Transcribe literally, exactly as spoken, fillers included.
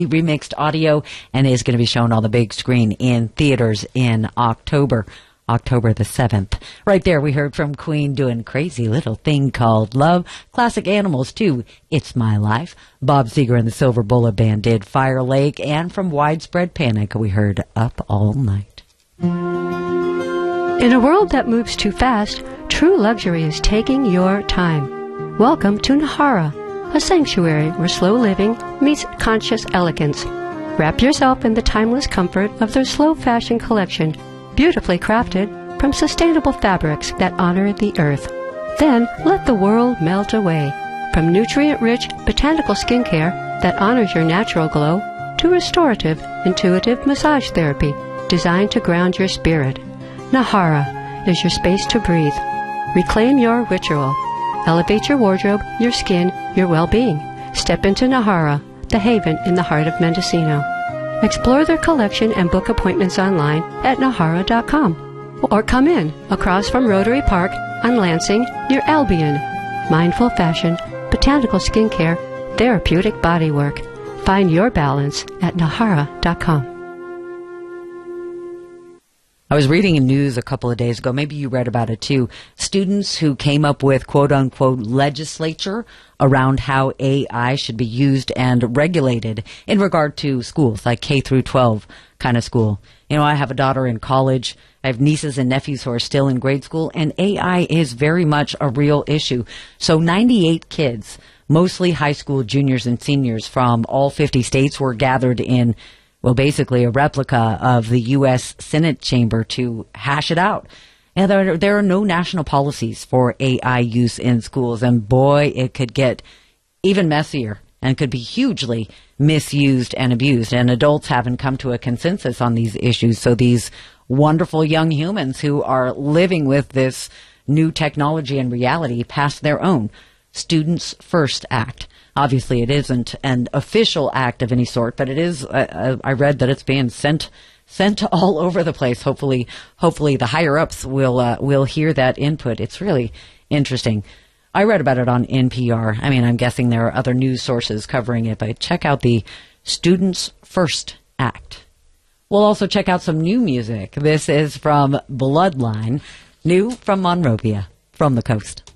remixed audio and is going to be shown on the big screen in theaters in October. October the seventh. Right there, we heard from Queen doing Crazy Little Thing Called Love. Classic Animals, too. It's My Life. Bob Seger and the Silver Bullet Band did Fire Lake. And from Widespread Panic, we heard Up All Night. In a world that moves too fast, true luxury is taking your time. Welcome to Nahara, a sanctuary where slow living meets conscious elegance. Wrap yourself in the timeless comfort of their slow fashion collection, beautifully crafted from sustainable fabrics that honor the earth. Then let the world melt away. From nutrient-rich botanical skincare that honors your natural glow to restorative, intuitive massage therapy designed to ground your spirit. Nahara is your space to breathe. Reclaim your ritual. Elevate your wardrobe, your skin, your well-being. Step into Nahara, the haven in the heart of Mendocino. Explore their collection and book appointments online at nahara dot com. Or come in across from Rotary Park on Lansing near Albion. Mindful fashion, botanical skincare, therapeutic bodywork. Find your balance at nahara dot com. I was reading in news a couple of days ago, maybe you read about it too, students who came up with quote-unquote legislature around how A I should be used and regulated in regard to schools, like K through twelve kind of school. You know, I have a daughter in college. I have nieces and nephews who are still in grade school, and A I is very much a real issue. So ninety-eight kids, mostly high school juniors and seniors from all fifty states, were gathered in well, basically a replica of the U S Senate chamber to hash it out. And there, there are no national policies for A I use in schools. And boy, it could get even messier and could be hugely misused and abused. And adults haven't come to a consensus on these issues. So these wonderful young humans who are living with this new technology and reality pass their own Students First Act. Obviously, it isn't an official act of any sort, but it is. Uh, I read that it's being sent sent all over the place. Hopefully, hopefully the higher ups will uh, will hear that input. It's really interesting. I read about it on N P R. I mean, I'm guessing there are other news sources covering it, but check out the Students First Act. We'll also check out some new music. This is from Bloodline, new from Monrovia, from the coast.